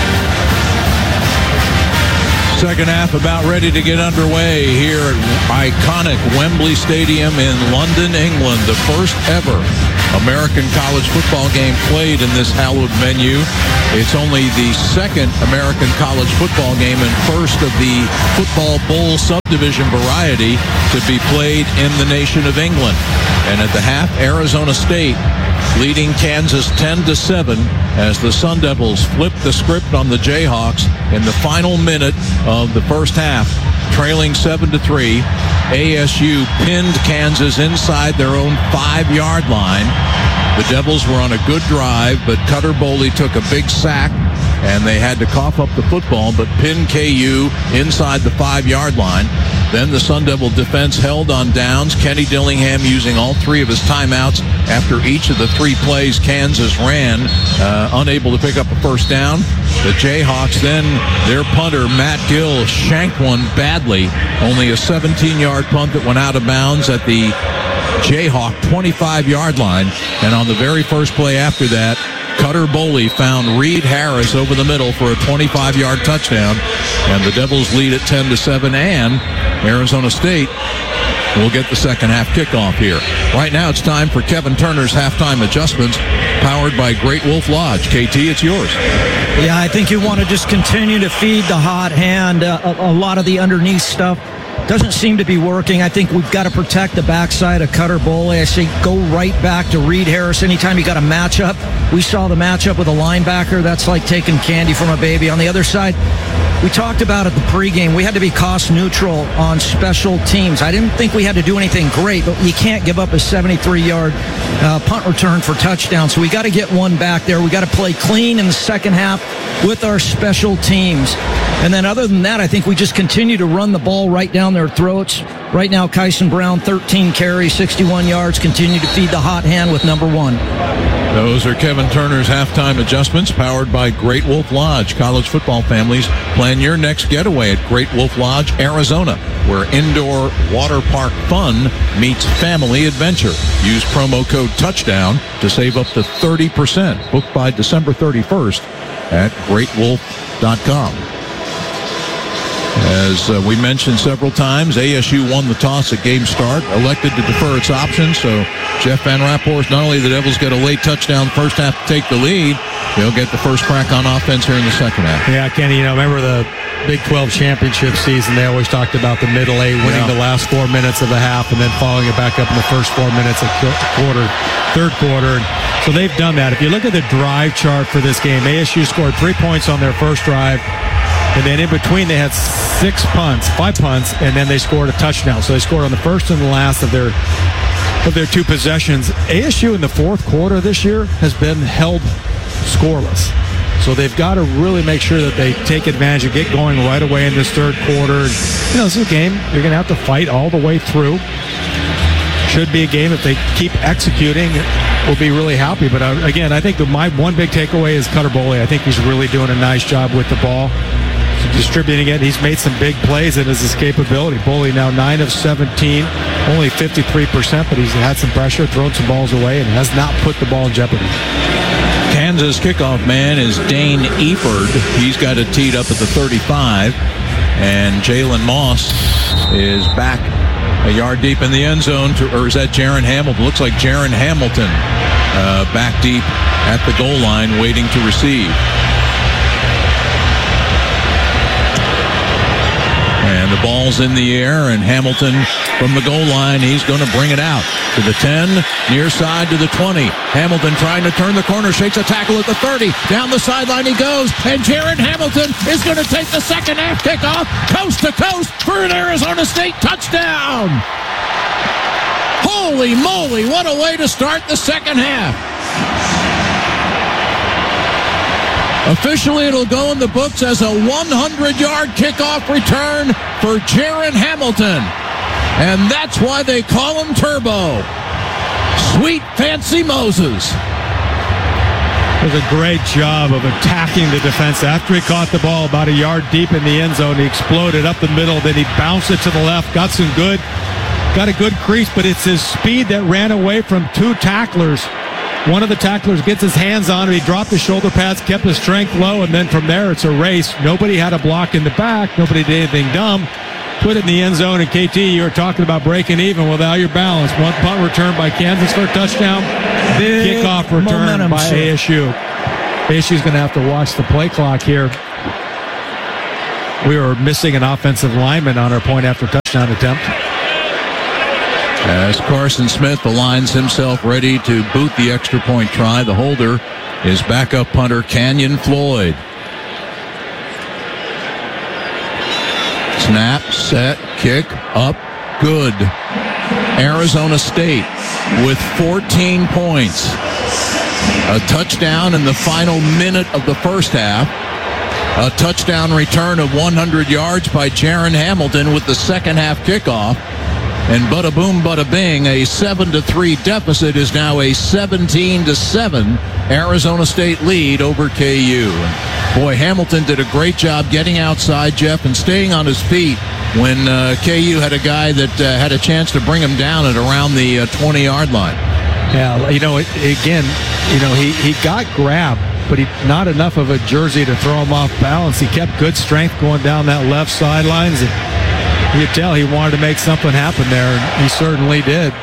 Second half about ready to get underway here at iconic Wembley Stadium in London, England. The first ever American college football game played in this hallowed venue. It's only the second American college football game and first of the Football Bowl subdivision variety to be played in the nation of England. And at the half, Arizona State leading Kansas ten to seven as the Sun Devils flip the script on the Jayhawks in the final minute of the first half, trailing seven to three. A S U pinned Kansas inside their own five-yard line. The Devils were on a good drive, but Cutter Boley took a big sack, and they had to cough up the football, but pinned K U inside the five-yard line. Then the Sun Devil defense held on downs. Kenny Dillingham using all three of his timeouts after each of the three plays Kansas ran, uh, unable to pick up a first down. The Jayhawks then, their punter, Matt Gill, shanked one badly. Only a seventeen-yard punt that went out of bounds at the Jayhawk twenty-five-yard line. And on the very first play after that, Cutter Boley found Reed Harris over the middle for a twenty-five-yard touchdown. And the Devils lead at ten to seven, and Arizona State will get the second half kickoff here. Right now, it's time for Kevin Turner's halftime adjustments, powered by Great Wolf Lodge. K T, it's yours. Yeah, I think you want to just continue to feed the hot hand. Uh, a, a lot of the underneath stuff doesn't seem to be working. I think we've got to protect the backside of Cutter Boley. I say go right back to Reed Harris. Anytime you got a matchup, we saw the matchup with a linebacker. That's like taking candy from a baby. On the other side, we talked about at the pregame, we had to be cost neutral on special teams. I didn't think we had to do anything great, but you can't give up a seventy-three-yard uh, punt return for touchdown. So we got to get one back there. We got to play clean in the second half with our special teams. And then other than that, I think we just continue to run the ball right down their throats. Right now, Kyson Brown, thirteen carries, sixty-one yards, continue to feed the hot hand with number one. Those are Kevin Turner's halftime adjustments, powered by Great Wolf Lodge. College football families, plan your next getaway at Great Wolf Lodge, Arizona, where indoor water park fun meets family adventure. Use promo code TOUCHDOWN to save up to thirty percent. Book by December thirty-first at great wolf dot com. As uh, we mentioned several times, A S U won the toss at game start, elected to defer its options. So Jeff Van Rapport, not only the Devils get a late touchdown first half to take the lead, they'll get the first crack on offense here in the second half. Yeah, Kenny, you know, remember the Big twelve championship season, they always talked about the middle eight, winning yeah. the last four minutes of the half and then following it back up in the first four minutes of quarter, third quarter. So they've done that. If you look at the drive chart for this game, A S U scored three points on their first drive. And then in between, they had six punts, five punts, and then they scored a touchdown. So they scored on the first and the last of their of their two possessions. A S U in the fourth quarter this year has been held scoreless. So they've got to really make sure that they take advantage and get going right away in this third quarter. And, you know, this is a game you're going to have to fight all the way through. Should be a game if they keep executing. We'll be really happy. But uh, again, I think the, my one big takeaway is Cutter Boley. I think he's really doing a nice job with the ball, distributing it. He's made some big plays, and is his capability. Boley now nine of seventeen, only fifty-three percent, but he's had some pressure, thrown some balls away, and has not put the ball in jeopardy. Kansas kickoff man is Dane Eiford. He's got it teed up at the thirty-five, and Jalen Moss is back a yard deep in the end zone, to, or is that Jaron Hamilton? Looks like Jaron Hamilton uh, back deep at the goal line waiting to receive. And the ball's in the air, and Hamilton from the goal line, he's going to bring it out to the ten, near side to the twenty. Hamilton trying to turn the corner, shakes a tackle at the thirty. Down the sideline he goes, and Jaron Hamilton is going to take the second half kickoff, coast to coast for an Arizona State touchdown. Holy moly, what a way to start the second half. Officially, it'll go in the books as a one hundred yard kickoff return for Jaron Hamilton. And that's why they call him Turbo. Sweet Fancy Moses. Does a great job of attacking the defense. After he caught the ball about a yard deep in the end zone, he exploded up the middle, then he bounced it to the left, got some good, got a good crease, but it's his speed that ran away from two tacklers. One of the tacklers gets his hands on it, he dropped his shoulder pads, kept his strength low, and then from there it's a race. Nobody had a block in the back, nobody did anything dumb. Put it in the end zone, and K T, you were talking about breaking even without your balance. One punt return by Kansas for a touchdown. Big Kickoff return momentum by shift. A S U. A S U's going to have to watch the play clock here. We were missing an offensive lineman on our point after touchdown attempt. As Carson Smith aligns himself ready to boot the extra point try, the holder is backup punter Canyon Floyd. Snap, set, kick, up, good. Arizona State with fourteen points. A touchdown in the final minute of the first half. A touchdown return of one hundred yards by Jaron Hamilton with the second half kickoff. And bada boom, bada bing, a seven to three deficit is now a seventeen to seven Arizona State lead over K U. Boy, Hamilton did a great job getting outside, Jeff, and staying on his feet when uh, K U had a guy that uh, had a chance to bring him down at around the uh, twenty-yard line. Yeah, you know, again, you know, he, he got grabbed, but he not enough of a jersey to throw him off balance. He kept good strength going down that left sidelines, and you could tell he wanted to make something happen there, and he certainly did.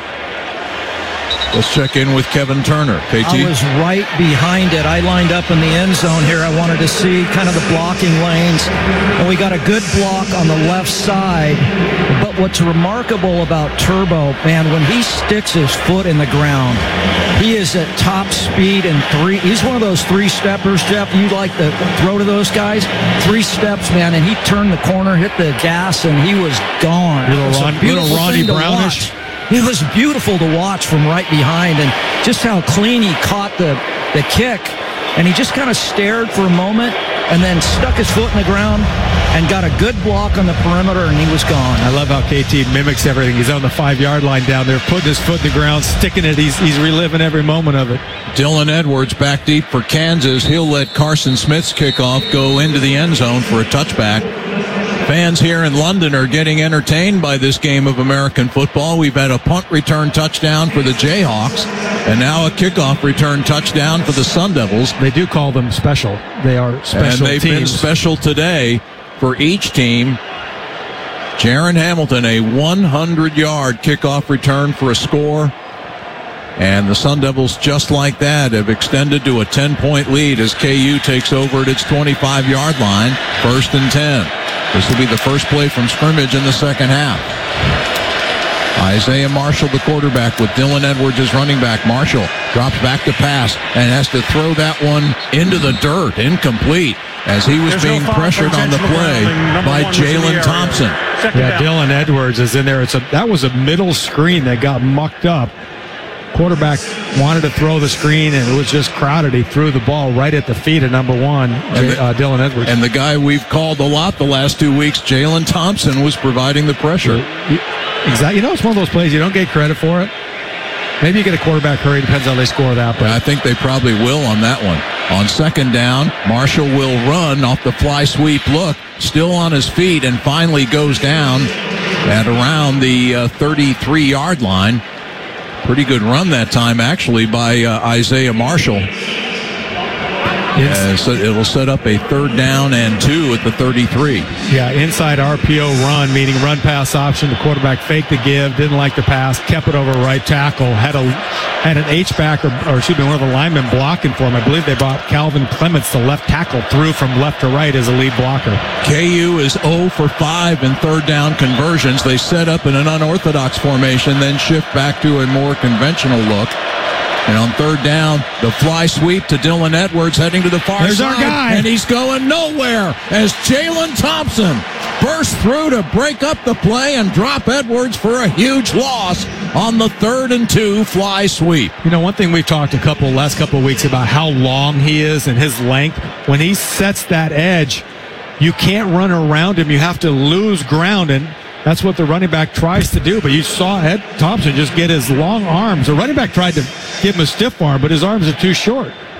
Let's check in with Kevin Turner. K T? I was right behind it. I lined up in the end zone here. I wanted to see kind of the blocking lanes. And we got a good block on the left side. But what's remarkable about Turbo, man, when he sticks his foot in the ground, he is at top speed and three. He's one of those three-steppers, Jeff. You like to throw to those guys? Three steps, man, and he turned the corner, hit the gas, and he was gone. Little, Ron, little Ronnie Brownish. It was beautiful to watch from right behind, and just how clean he caught the, the kick. And he just kind of stared for a moment and then stuck his foot in the ground and got a good block on the perimeter, and he was gone. I love how K T mimics everything. He's on the five-yard line down there, putting his foot in the ground, sticking it. He's, he's reliving every moment of it. Dylan Edwards back deep for Kansas. He'll let Carson Smith's kickoff go into the end zone for a touchback. Fans here in London are getting entertained by this game of American football. We've had a punt return touchdown for the Jayhawks, and now a kickoff return touchdown for the Sun Devils. They do call them special. They are special And they've teams. been special today for each team. Jaron Hamilton, a one hundred yard kickoff return for a score. And the Sun Devils, just like that, have extended to a ten point lead as K U takes over at its twenty-five yard line, first and ten. This will be the first play from scrimmage in the second half. Isaiah Marshall, the quarterback, with Dylan Edwards as running back. Marshall drops back to pass and has to throw that one into the dirt, incomplete, as he was There's being no foul pressured for on the play intentional by grounding. Number one was in the Jalen area. Thompson. Second yeah, down. Dylan Edwards is in there. It's a that was a middle screen that got mucked up. Quarterback wanted to throw the screen, and it was just crowded. He threw the ball right at the feet of number one, J- the, uh, Dylan Edwards. And the guy we've called a lot the last two weeks, Jalen Thompson, was providing the pressure. Exactly. You know, it's one of those plays you don't get credit for it. Maybe you get a quarterback hurry. Depends how they score that. But I think they probably will on that one. On second down, Marshall will run off the fly sweep look, still on his feet, and finally goes down at around the uh, thirty-three yard line. Pretty good run that time, actually, by uh, Isaiah Marshall. Uh, so it'll set up a third down and two at the thirty-three. Yeah, inside R P O run, meaning run pass option. The quarterback faked the give, didn't like the pass, kept it over right tackle, had a had an H-back, or, or excuse me, one of the linemen blocking for him. I believe they brought Calvin Clements, the left tackle, through from left to right as a lead blocker. K U is zero for five in third down conversions. They set up in an unorthodox formation, then shift back to a more conventional look. And on third down, the fly sweep to Dylan Edwards heading to the far There's side. our guy. And he's going nowhere as Jalen Thompson bursts through to break up the play and drop Edwards for a huge loss on the third and two fly sweep. You know, one thing we've talked a couple last couple of weeks about how long he is and his length. When he sets that edge, you can't run around him. You have to lose ground, and that's what the running back tries to do. But you saw Ed Thompson just get his long arms. The running back tried to give him a stiff arm, but his arms are too short.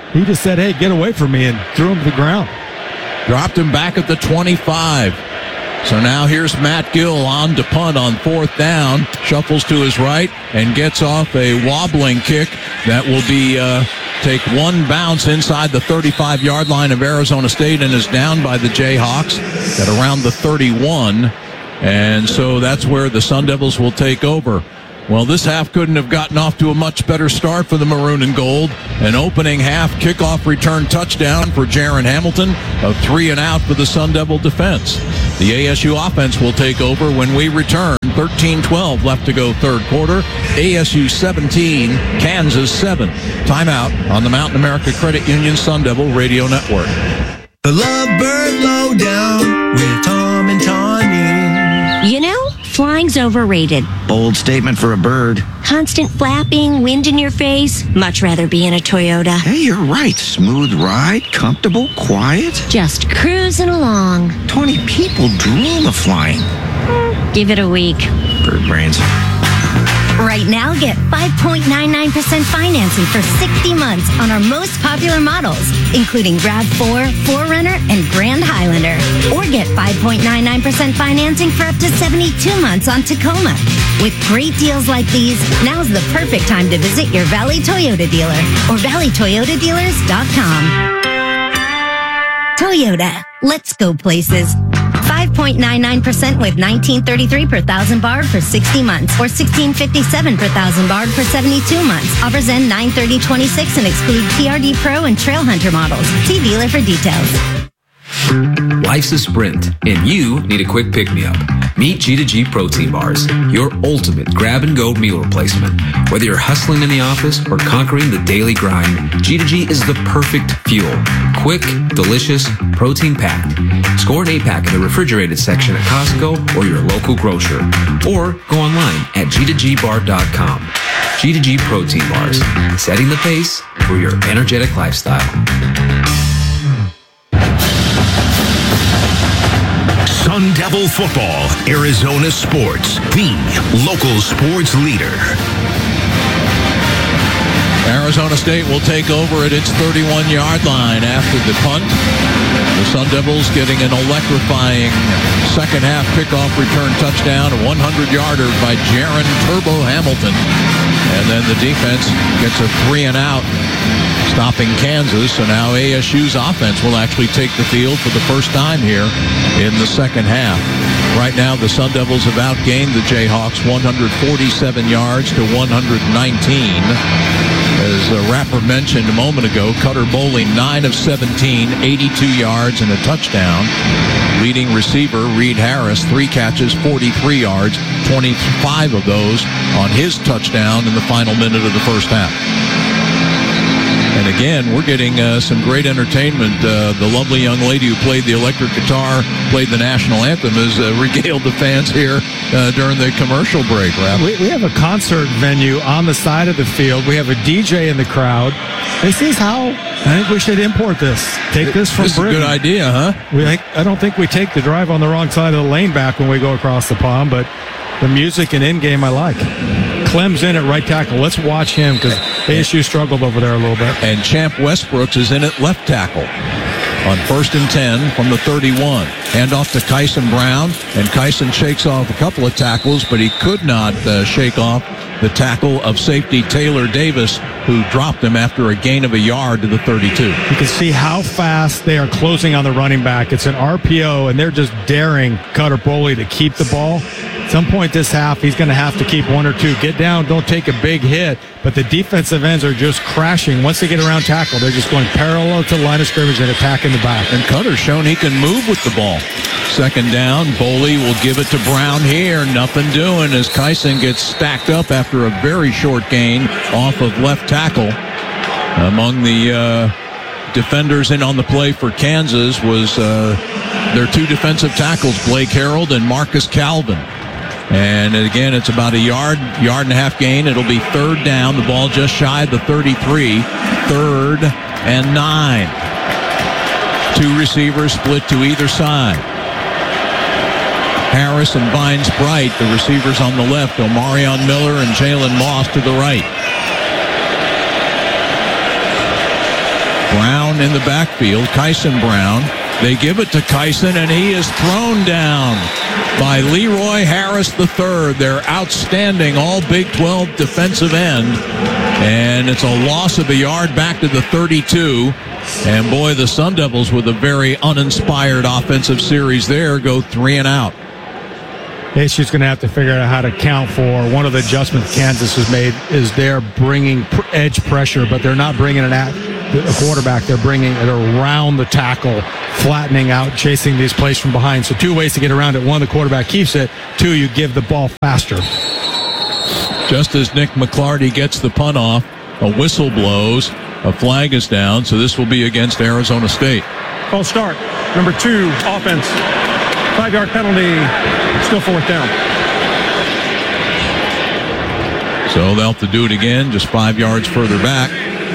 He just said, hey, get away from me, and threw him to the ground. Dropped him back at the twenty-five. So now here's Matt Gill on to punt on fourth down. Shuffles to his right and gets off a wobbling kick that will be uh, take one bounce inside the thirty-five-yard line of Arizona State and is down by the Jayhawks at around the thirty-one. And so that's where the Sun Devils will take over. Well, this half couldn't have gotten off to a much better start for the Maroon and Gold. An opening half kickoff return touchdown for Jaron Hamilton, a three and out for the Sun Devil defense. The A S U offense will take over when we return. thirteen twelve left to go third quarter. A S U seventeen, Kansas seven. Timeout on the Mountain America Credit Union Sun Devil Radio Network. The Lovebird Lowdown with Tom and Tawny. You know, flying's overrated. Bold statement for a bird. Constant flapping, wind in your face. Much rather be in a Toyota. Hey, you're right. Smooth ride, comfortable, quiet. Just cruising along. twenty people dream of flying. Mm, give it a week. Bird brains. Right now, get five point nine nine percent financing for sixty months on our most popular models, including RAV four, four runner, and Grand Highlander. Or get five point nine nine percent financing for up to seventy-two months on Tacoma. With great deals like these, now's the perfect time to visit your Valley Toyota dealer or valley toyota dealers dot com. Toyota, let's go places. five point nine nine percent with nineteen thirty-three per thousand barred for sixty months or sixteen fifty-seven per thousand barred for seventy-two months. Offers end nine thirty twenty-six and exclude T R D Pro and Trail Hunter models. See dealer for details. Life's a sprint, and you need a quick pick-me-up. Meet G two G Protein Bars, your ultimate grab-and-go meal replacement. Whether you're hustling in the office or conquering the daily grind, G two G is the perfect fuel. Quick, delicious, protein-packed. Score an eight-pack in the refrigerated section at Costco or your local grocer. Or go online at G two G bar dot com. G two G Protein Bars, setting the pace for your energetic lifestyle. Sun Devil Football, Arizona Sports, the local sports leader. Arizona State will take over at its thirty-one-yard line after the punt. The Sun Devils getting an electrifying second-half kickoff return touchdown, a hundred-yarder by Jaron Turbo Hamilton. And then the defense gets a three and out, stopping Kansas. So now A S U's offense will actually take the field for the first time here in the second half. Right now, the Sun Devils have outgained the Jayhawks one hundred forty-seven yards to one hundred nineteen. As the rapper mentioned a moment ago, Cutter Bowling, nine of seventeen, eighty-two yards and a touchdown. Leading receiver, Reed Harris, three catches, forty-three yards, twenty-five of those on his touchdown in the final minute of the first half. And again, we're getting uh, some great entertainment. Uh, the lovely young lady who played the electric guitar, played the national anthem, has uh, regaled the fans here uh, during the commercial break, Rap. We, we have a concert venue on the side of the field. We have a D J in the crowd. This is how I think we should import this. Take this from This is a Britain. good idea, huh? We think, I don't think we take the drive on the wrong side of the lane back when we go across the pond, but the music and in-game I like. Clem's in at right tackle. Let's watch him because A S U struggled over there a little bit. And Champ Westbrooks is in at left tackle on first and ten from the thirty-one. Hand off to Kyson Brown, and Kyson shakes off a couple of tackles, but he could not uh, shake off the tackle of safety Taylor Davis, who dropped him after a gain of a yard to the thirty-two. You can see how fast they are closing on the running back. It's an R P O, and they're just daring Cutter Boley to keep the ball. At some point this half, he's going to have to keep one or two. Get down, don't take a big hit. But the defensive ends are just crashing. Once they get around tackle, they're just going parallel to the line of scrimmage and attacking the back. And Cutter's shown he can move with the ball. Second down, Boley will give it to Brown here. Nothing doing as Kyson gets stacked up after a very short gain off of left tackle. Among the uh, defenders in on the play for Kansas was uh, their two defensive tackles, Blake Harold and Marcus Calvin. And again, it's about a yard, yard and a half gain. It'll be third down. The ball just shy of the thirty-three. Third and nine. Two receivers split to either side. Harris and Vines Bright, the receivers on the left. Omarion Miller and Jalen Moss to the right. Brown in the backfield, Kyson Brown. They give it to Kyson, and he is thrown down by Leroy Harris the third, their outstanding all Big twelve defensive end. And it's a loss of a yard back to the thirty-two. And boy, the Sun Devils, with a very uninspired offensive series there, go three and out. A S U's going to have to figure out how to count for. One of the adjustments Kansas has made is they're bringing pr- edge pressure, but they're not bringing it at the quarterback. They're bringing it around the tackle, flattening out, chasing these plays from behind. So two ways to get around it. One, the quarterback keeps it. Two, you give the ball faster. Just as Nick McClarty gets the punt off, a whistle blows, a flag is down, so this will be against Arizona State. Call start. Number two, offense. Five-yard penalty, still fourth down. So they'll have to do it again, just five yards further back.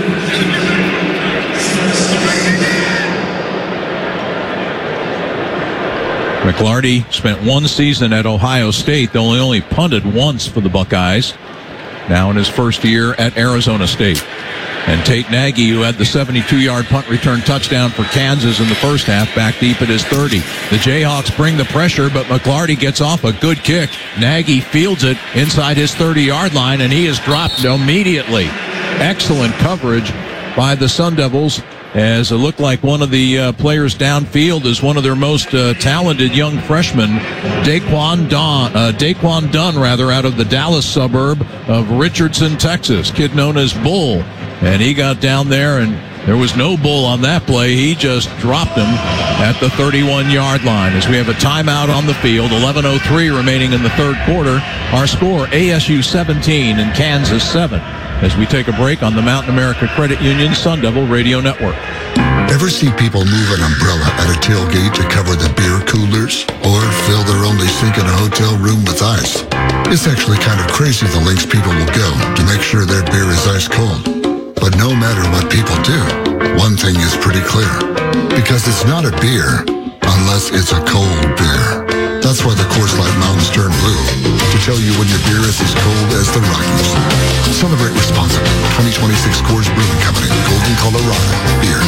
McClarty spent one season at Ohio State. They only, only punted once for the Buckeyes. Now in his first year at Arizona State. And Tate Nagy, who had the seventy-two-yard punt return touchdown for Kansas in the first half, back deep at his thirty. The Jayhawks bring the pressure, but McClarty gets off a good kick. Nagy fields it inside his thirty-yard line, and he is dropped immediately. Excellent coverage by the Sun Devils, as it looked like one of the uh, players downfield is one of their most uh, talented young freshmen, Daquan Dunn, uh, Daquan Dunn, rather, out of the Dallas suburb of Richardson, Texas, kid known as Bull. And he got down there, and there was no Bull on that play. He just dropped him at the thirty-one-yard line. As we have a timeout on the field, eleven oh three remaining in the third quarter. Our score, A S U seventeen and Kansas seven. As we take a break on the Mountain America Credit Union Sun Devil Radio Network. Ever see people move an umbrella at a tailgate to cover the beer coolers? Or fill their only sink in a hotel room with ice? It's actually kind of crazy the lengths people will go to make sure their beer is ice cold. But no matter what people do, one thing is pretty clear. Because it's not a beer unless it's a cold beer. That's why the Coors Light Mountains turn blue, to tell you when your beer is as cold as the Rockies. Celebrate responsibly. twenty twenty-six Coors Brewing Company, Golden, Colorado. Beer.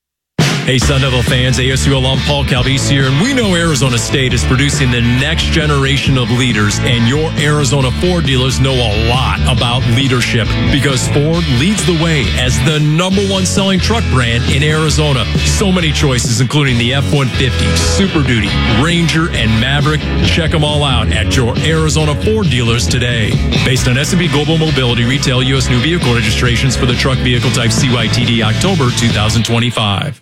Hey, Sun Devil fans, A S U alum Paul Calvisi here, and we know Arizona State is producing the next generation of leaders, and your Arizona Ford dealers know a lot about leadership because Ford leads the way as the number one selling truck brand in Arizona. So many choices, including the F one fifty, Super Duty, Ranger, and Maverick. Check them all out at your Arizona Ford dealers today. Based on S and P Global Mobility retail U S new vehicle registrations for the truck vehicle type C Y T D October twenty twenty-five.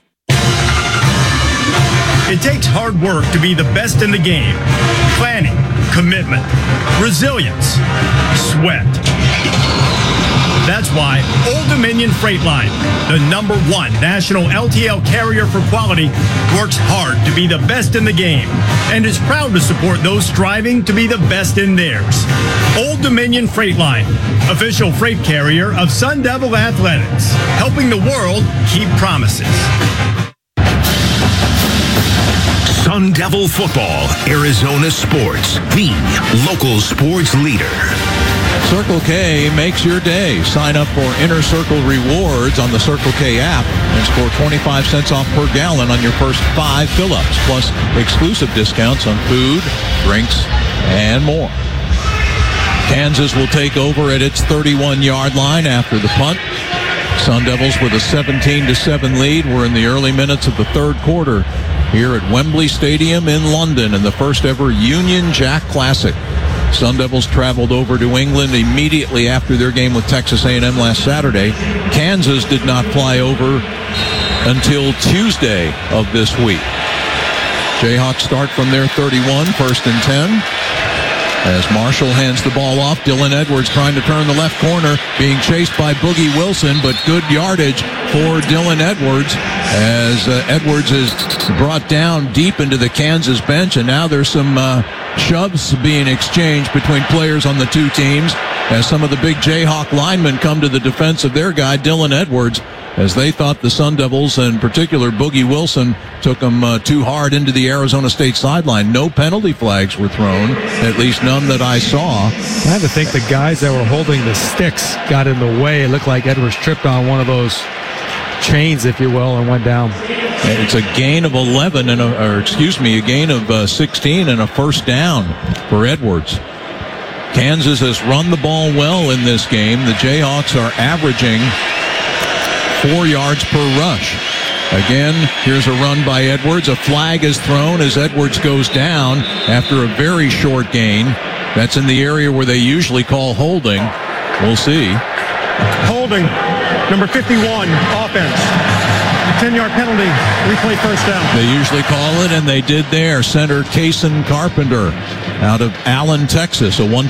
It takes hard work to be the best in the game. Planning, commitment, resilience, sweat. That's why Old Dominion Freight Line, the number one national L T L carrier for quality, works hard to be the best in the game and is proud to support those striving to be the best in theirs. Old Dominion Freight Line, official freight carrier of Sun Devil Athletics, helping the world keep promises. Sun Devil Football, Arizona Sports, the local sports leader. Circle K makes your day. Sign up for Inner Circle Rewards on the Circle K app and score twenty-five cents off per gallon on your first five fill-ups, plus exclusive discounts on food, drinks, and more. Kansas will take over at its thirty-one-yard line after the punt. Sun Devils with a seventeen to seven lead. We're in the early minutes of the third quarter here at Wembley Stadium in London in the first ever Union Jack Classic. Sun Devils traveled over to England immediately after their game with Texas A and M last Saturday. Kansas did not fly over until Tuesday of this week. Jayhawks start from their thirty-one, first and ten. As Marshall hands the ball off, Dylan Edwards trying to turn the left corner, being chased by Boogie Wilson, but good yardage for Dylan Edwards as uh, Edwards is brought down deep into the Kansas bench, and now there's some uh, shoves being exchanged between players on the two teams as some of the big Jayhawk linemen come to the defense of their guy, Dylan Edwards, as they thought the Sun Devils, and in particular Boogie Wilson, took them uh, too hard into the Arizona State sideline. No penalty flags were thrown, at least none that I saw. I have to think the guys that were holding the sticks got in the way. It looked like Edwards tripped on one of those chains, if you will, and went down. It's a gain of eleven, and a, or excuse me, a gain of uh, sixteen and a first down for Edwards. Kansas has run the ball well in this game. The Jayhawks are averaging four yards per rush. Again, here's a run by Edwards. A flag is thrown as Edwards goes down after a very short gain. That's in the area where they usually call holding. We'll see. Holding, number fifty-one, offense. ten-yard penalty, replay first down. They usually call it, and they did there. Center Kason Carpenter out of Allen, Texas, a one